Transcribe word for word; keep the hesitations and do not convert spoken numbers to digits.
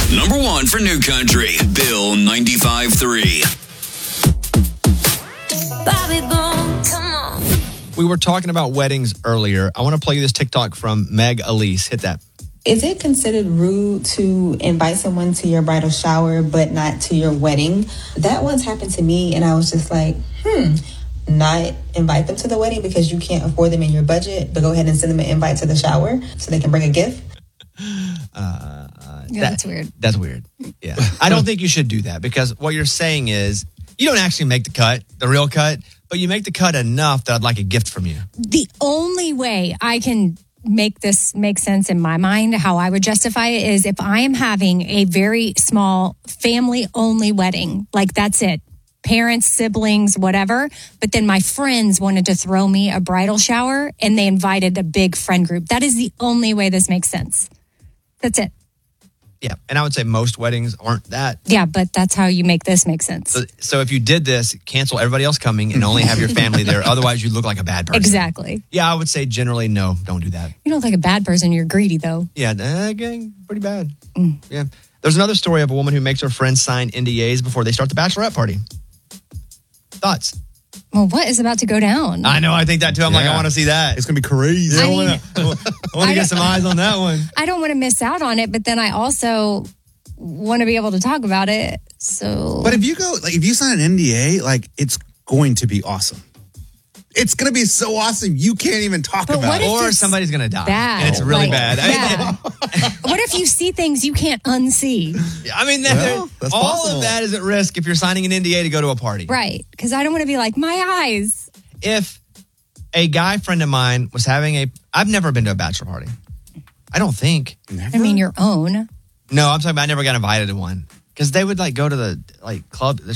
Number one for New Country, Bill ninety-five three. Bobby Bones, come on. We were talking about weddings earlier. I want to play you this TikTok from Meg Elise. Hit that. Is it considered rude to invite someone to your bridal shower but not to your wedding? That once happened to me, and I was just like, hmm, not invite them to the wedding because you can't afford them in your budget, but go ahead and send them an invite to the shower so they can bring a gift? Uh, Yeah, that- that's weird. That's weird. Yeah. I don't think you should do that because what you're saying is you don't actually make the cut, the real cut, but you make the cut enough that I'd like a gift from you. The only way I can make this make sense in my mind, how I would justify it, is if I am having a very small family-only wedding, like that's it. Parents, siblings, whatever. But then my friends wanted to throw me a bridal shower and they invited a big friend group. That is the only way this makes sense. That's it. Yeah. And I would say most weddings aren't that. Yeah, but that's how you make this make sense. So, so if you did this, cancel everybody else coming and only have your family there. Otherwise, you look like a bad person. Exactly. Yeah, I would say generally, no, don't do that. You don't look like a bad person. You're greedy, though. Yeah, uh, gang, pretty bad. Mm. Yeah. There's another story of a woman who makes her friends sign N D As before they start the bachelorette party. Thoughts? Well, what is about to go down? I know. I think that too. I'm like, Yeah. I want to see that. It's going to be crazy. Yeah, I I want mean- to I want to get some eyes on that one. I don't want to miss out on it, but then I also want to be able to talk about it. So, But if you go, like, if you sign an N D A, like, it's going to be awesome. It's going to be so awesome. You can't even talk But about what it. if Or it's somebody's going to die. bad? And it's really Like, bad. I yeah. What if you see things you can't unsee? mean, I mean Well, that- that's all possible. of that is at risk if you're signing an N D A to go to a party. Right. Because I don't want to be like, my eyes. If a guy friend of mine was having a, I've never been to a bachelor party. I don't think. I mean, your own. No, I'm talking about I never got invited to one. Because they would like go to the like club, the